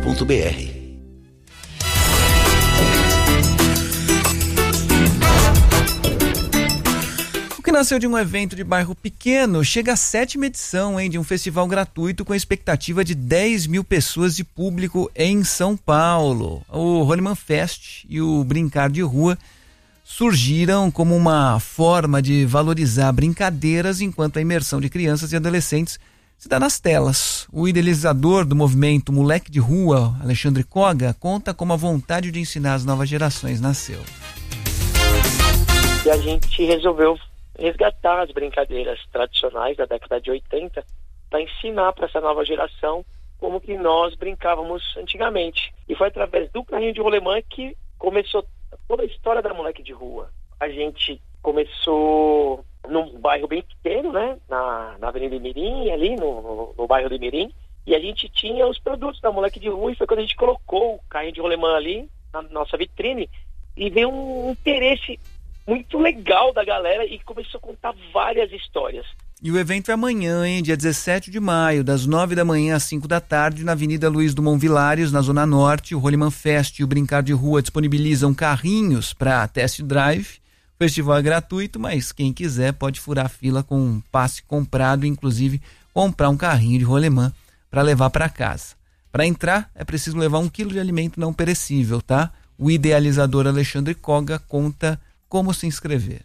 O que nasceu de um evento de bairro pequeno chega à 7ª edição, de um festival gratuito com a expectativa de 10 mil pessoas de público em São Paulo. O Rolimã Fest e o Brincar de Rua surgiram como uma forma de valorizar brincadeiras enquanto a imersão de crianças e adolescentes se dá nas telas. O idealizador do movimento Moleque de Rua, Alexandre Koga, conta como a vontade de ensinar as novas gerações nasceu. E a gente resolveu resgatar as brincadeiras tradicionais da década de 80 para ensinar para essa nova geração como que nós brincávamos antigamente. E foi através do carrinho de rolemã que começou toda a história da Moleque de Rua. A gente começou num bairro bem pequeno, né? Na Avenida Imirim, ali no bairro do Imirim. E a gente tinha os produtos da Moleque de Rua e foi quando a gente colocou o carrinho de rolemã ali na nossa vitrine e veio um interesse muito legal da galera e começou a contar várias histórias. E o evento é amanhã, dia 17 de maio, das 9 da manhã às 5 da tarde, na Avenida Luiz Dumont Vilares, na Zona Norte. O Rolimã Fest e o Brincar de Rua disponibilizam carrinhos para test drive. O festival é gratuito, mas quem quiser pode furar a fila com um passe comprado, inclusive comprar um carrinho de rolemã para levar para casa. Para entrar, é preciso levar 1 quilo de alimento não perecível, tá? O idealizador Alexandre Koga conta como se inscrever.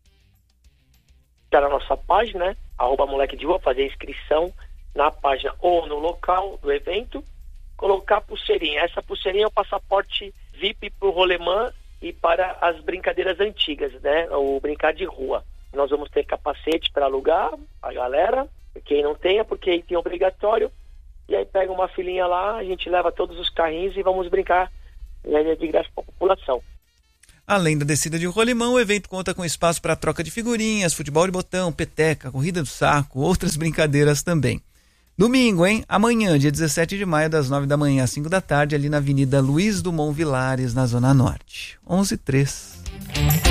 Tá na nossa página, né? @Moleque de Rua, fazer inscrição na página ou no local do evento, colocar a pulseirinha. Essa pulseirinha é o passaporte VIP para o rolemã e para as brincadeiras antigas, né? O Brincar de Rua. Nós vamos ter capacete para alugar a galera, quem não tenha, porque aí tem obrigatório, e aí pega uma filinha lá, a gente leva todos os carrinhos e vamos brincar de graça para a população. Além da descida de rolimã, o evento conta com espaço para troca de figurinhas, futebol de botão, peteca, corrida do saco, outras brincadeiras também. Domingo, amanhã, dia 17 de maio, das 9 da manhã às 5 da tarde, ali na Avenida Luiz Dumont Vilares, na Zona Norte. 11h03.